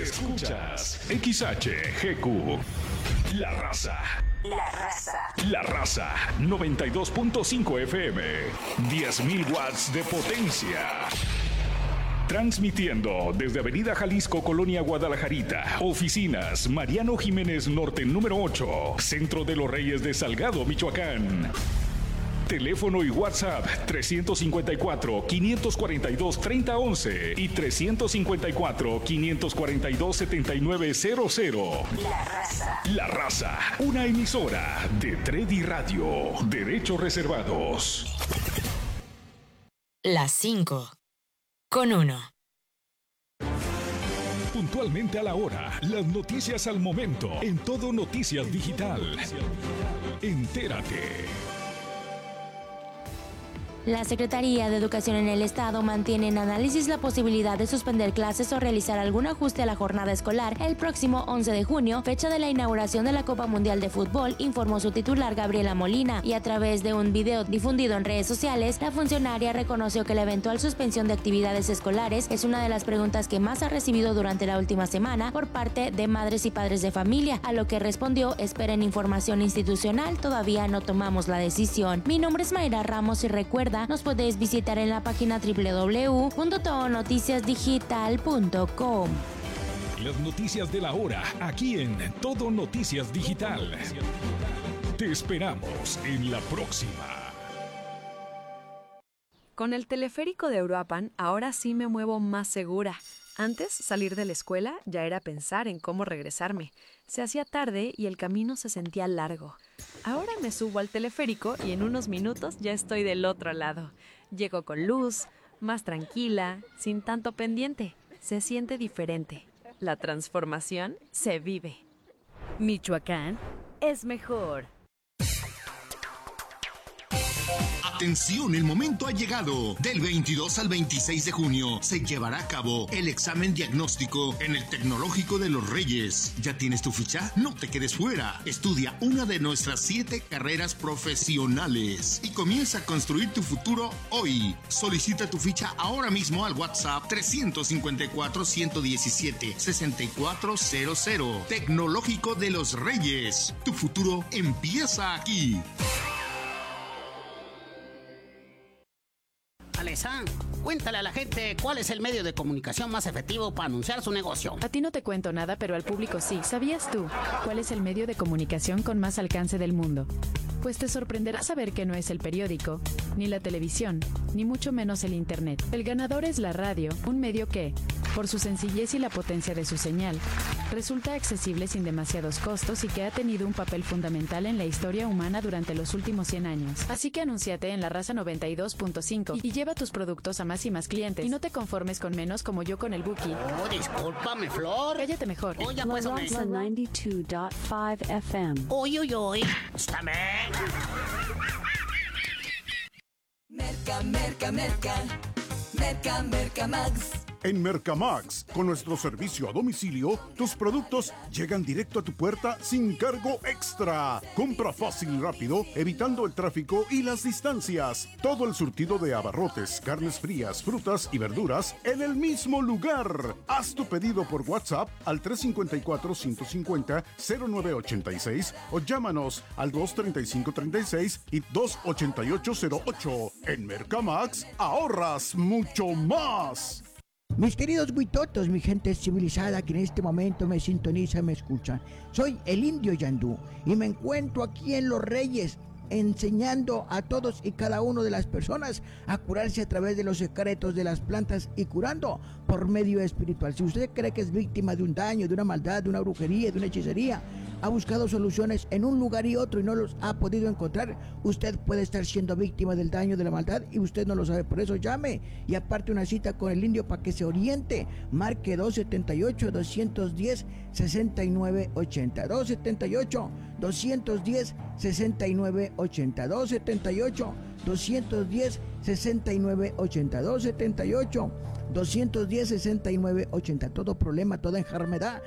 Escuchas XHGQ. La Raza. La Raza 92.5 FM. 10.000 watts de potencia. Transmitiendo desde Avenida Jalisco, Colonia Guadalajarita. Oficinas Mariano Jiménez Norte número 8. Centro de los Reyes de Salgado, Michoacán. Teléfono y WhatsApp 354-542-3011 y 354-542-7900. La Raza, una emisora de Tredi Radio. Derechos reservados. Las 5:1. Puntualmente a la hora, las noticias al momento, en Todo Noticias Digital. Entérate. La Secretaría de Educación en el Estado mantiene en análisis la posibilidad de suspender clases o realizar algún ajuste a la jornada escolar el próximo 11 de junio, fecha de la inauguración de la Copa Mundial de Fútbol, informó su titular Gabriela Molina, y a través de un video difundido en redes sociales, la funcionaria reconoció que la eventual suspensión de actividades escolares es una de las preguntas que más ha recibido durante la última semana por parte de madres y padres de familia, a lo que respondió: esperen información institucional, todavía no tomamos la decisión. Mi nombre es Mayra Ramos y recuerda, nos podéis visitar en la página www.todonoticiasdigital.com. Las noticias de la hora, aquí en Todo Noticias Digital. Te esperamos en la próxima. Con el teleférico de Uruapan, ahora sí me muevo más segura. Antes, salir de la escuela ya era pensar en cómo regresarme. Se hacía tarde y el camino se sentía largo. Ahora me subo al teleférico y en unos minutos ya estoy del otro lado. Llego con luz, más tranquila, sin tanto pendiente. Se siente diferente. La transformación se vive. Michoacán es mejor. Atención, el momento ha llegado. Del 22 al 26 de junio se llevará a cabo el examen diagnóstico en el Tecnológico de los Reyes. ¿Ya tienes tu ficha? No te quedes fuera. Estudia una de nuestras 7 carreras profesionales y comienza a construir tu futuro hoy. Solicita tu ficha ahora mismo al WhatsApp 354-117-6400. Tecnológico de los Reyes. Tu futuro empieza aquí. Alesa, cuéntale a la gente cuál es el medio de comunicación más efectivo para anunciar su negocio. A ti no te cuento nada, pero al público sí. ¿Sabías tú cuál es el medio de comunicación con más alcance del mundo? Pues te sorprenderá saber que no es el periódico, ni la televisión, ni mucho menos el internet. El ganador es la radio, un medio que, por su sencillez y la potencia de su señal, resulta accesible sin demasiados costos y que ha tenido un papel fundamental en la historia humana durante los últimos 100 años. Así que anúnciate en La Raza 92.5 y lleva tus productos a más y más clientes. Y no te conformes con menos como yo con el Buki. Oh, discúlpame, Flor. Cállate mejor. Oh, ya pues, La Raza 92.5 FM. Uy, uy, uy. Estáme. Merca Max. En Mercamax, con nuestro servicio a domicilio, tus productos llegan directo a tu puerta sin cargo extra. Compra fácil y rápido, evitando el tráfico y las distancias. Todo el surtido de abarrotes, carnes frías, frutas y verduras en el mismo lugar. Haz tu pedido por WhatsApp al 354-150-0986 o llámanos al 235-36 y 288-08. En Mercamax, ahorras mucho más. Mis queridos buitotos, mi gente civilizada que en este momento me sintoniza y me escucha. Soy el Indio Yandú y me encuentro aquí en Los Reyes enseñando a todos y cada uno de las personas a curarse a través de los secretos de las plantas y curando por medio espiritual. Si usted cree que es víctima de un daño, de una maldad, de una brujería, de una hechicería, ha buscado soluciones en un lugar y otro y no los ha podido encontrar, usted puede estar siendo víctima del daño, de la maldad y usted no lo sabe. Por eso llame y aparte una cita con el Indio para que se oriente. Marque 278-210-6980. 278-210-6980. 278-210-6980. 278-210-6980. Todo problema, toda enfermedad